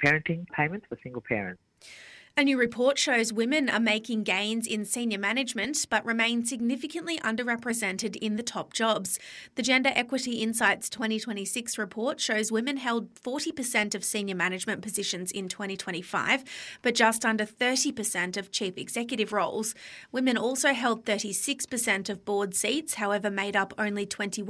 parenting payments for single parents. A new report shows women are making gains in senior management but remain significantly underrepresented in the top jobs. The Gender Equity Insights 2026 report shows women held 40% of senior management positions in 2025, but just under 30% of chief executive roles. Women also held 36% of board seats, however made up only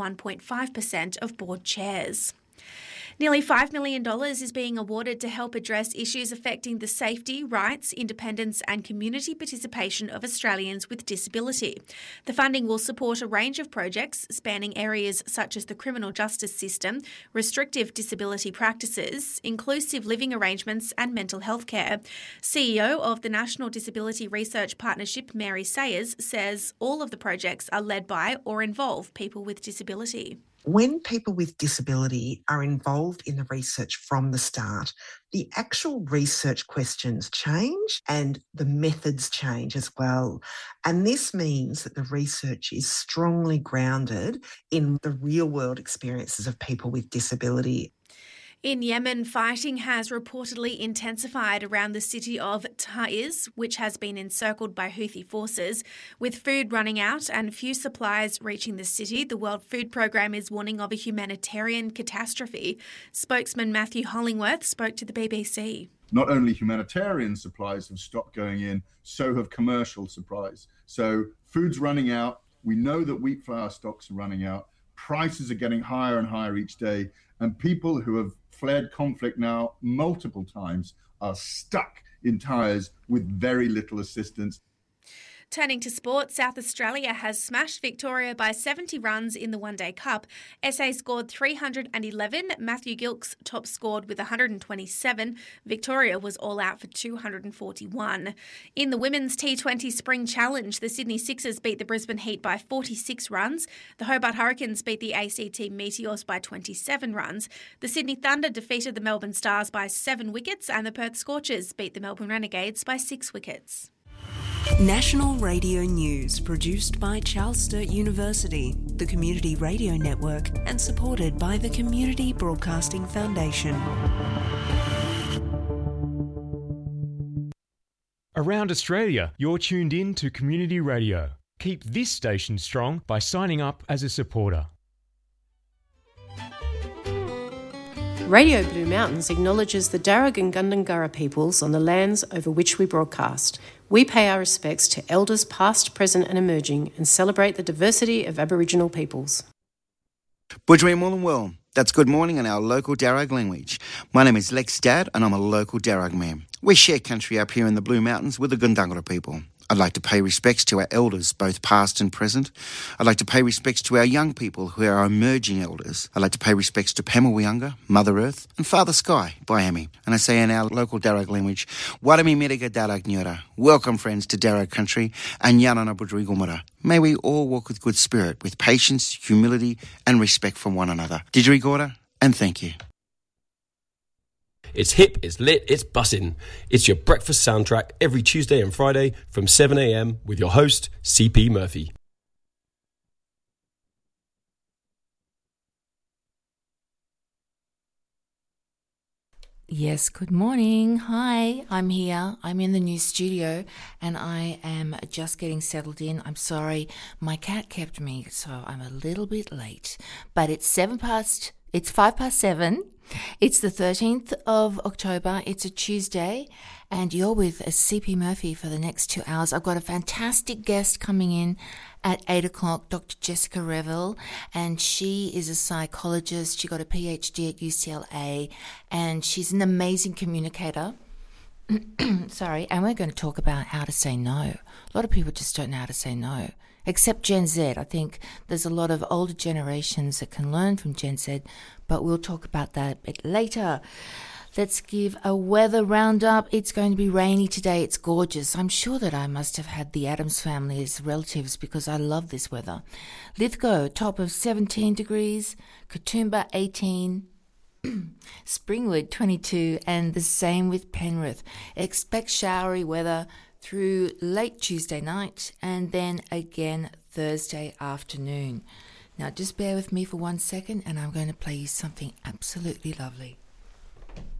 21.5% of board chairs. Nearly $5 million is being awarded to help address issues affecting the safety, rights, independence and community participation of Australians with disability. The funding will support a range of projects spanning areas such as the criminal justice system, restrictive disability practices, inclusive living arrangements and mental health care. CEO of the National Disability Research Partnership, Mary Sayers, says all of the projects are led by or involve people with disability. When people with disability are involved in the research from the start, the actual research questions change and the methods change as well. And this means that the research is strongly grounded in the real-world experiences of people with disability. In Yemen, fighting has reportedly intensified around the city of Taiz, which has been encircled by Houthi forces. With food running out and few supplies reaching the city, the World Food Programme is warning of a humanitarian catastrophe. Spokesman Matthew Hollingworth spoke to the BBC. Not only humanitarian supplies have stopped going in, so have commercial supplies. So food's running out. We know that wheat flour stocks are running out. Prices are getting higher and higher each day. And people who have fled conflict now multiple times are stuck in Taiz with very little assistance. Turning to sport, South Australia has smashed Victoria by 70 runs in the One Day Cup. SA scored 311, Matthew Gilkes top scored with 127. Victoria was all out for 241. In the Women's T20 Spring Challenge, the Sydney Sixers beat the Brisbane Heat by 46 runs. The Hobart Hurricanes beat the ACT Meteors by 27 runs. The Sydney Thunder defeated the Melbourne Stars by 7 wickets and the Perth Scorchers beat the Melbourne Renegades by 6 wickets. National Radio News, produced by Charles Sturt University, the Community Radio Network, and supported by the Community Broadcasting Foundation. Around Australia, you're tuned in to Community Radio. Keep this station strong by signing up as a supporter. Radio Blue Mountains acknowledges the Darug and Gundungurra peoples on the lands over which we broadcast. We pay our respects to elders past, present and emerging and celebrate the diversity of Aboriginal peoples. Budjwee Mullenwell, that's good morning in our local Darug language. My name is Lex Dad and I'm a local Darug man. We share country up here in the Blue Mountains with the Gundungurra people. I'd like to pay respects to our elders, both past and present. I'd like to pay respects to our young people who are our emerging elders. I'd like to pay respects to Pemawiyanga, Mother Earth, and Father Sky, Biami. And I say in our local Darug language, Warami Miriga Darug Nyura. Welcome, friends, to Darug country, and Yanana Budjwee Gumara. May we all walk with good spirit, with patience, humility, and respect for one another. Didgerigora, and thank you. It's hip, it's lit, it's bussin'. It's your breakfast soundtrack every Tuesday and Friday from 7 a.m. with your host, CP Murphy. Yes, good morning. Hi, I'm here. I'm in the new studio and I am just getting settled in. I'm sorry, my cat kept me, so I'm a little bit late. But it's 5 past 7. It's the 13th of October. It's a Tuesday and you're with CP Murphy for the next 2 hours. I've got a fantastic guest coming in at 8 o'clock, Dr. Jessica Revel, and she is a psychologist. She got a PhD at UCLA and she's an amazing communicator. Sorry, and we're going to talk about how to say no. A lot of people just don't know how to say no. Except Gen Z. I think there's a lot of older generations that can learn from Gen Z, but we'll talk about that a bit later. Let's give a weather roundup. It's going to be rainy today. It's gorgeous. I'm sure that I must have had the Addams family as relatives because I love this weather. Lithgow, top of 17 degrees. Katoomba, 18. Springwood, 22. And the same with Penrith. Expect showery weather through late Tuesday night and then again Thursday afternoon. Now just bear with me for 1 second and I'm going to play you something absolutely lovely.